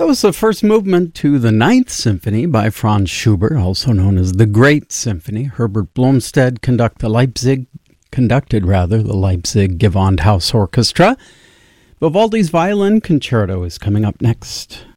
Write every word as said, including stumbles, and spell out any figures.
was the first movement to the Ninth Symphony by Franz Schubert, also known as the Great Symphony. Herbert Blomstedt conduct the Leipzig, conducted rather the Leipzig Gewandhaus Orchestra. Vivaldi's Violin Concerto is coming up next.